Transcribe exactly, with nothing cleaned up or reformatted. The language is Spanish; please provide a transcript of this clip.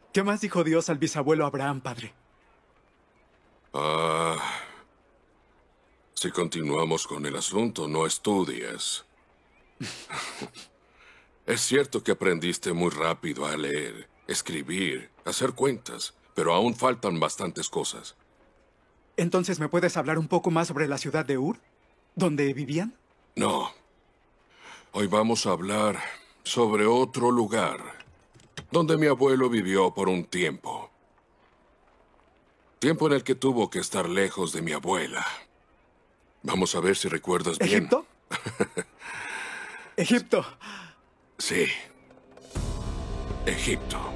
¿Qué más dijo Dios al bisabuelo Abraham, padre? Ah, si continuamos con el asunto, no estudias. Es cierto que aprendiste muy rápido a leer, escribir, hacer cuentas, pero aún faltan bastantes cosas. Entonces, ¿me puedes hablar un poco más sobre la ciudad de Ur? ¿Dónde vivían? No. Hoy vamos a hablar sobre otro lugar, donde mi abuelo vivió por un tiempo. Tiempo en el que tuvo que estar lejos de mi abuela. Vamos a ver si recuerdas bien. ¿Egipto? Egipto. Sí. Egipto.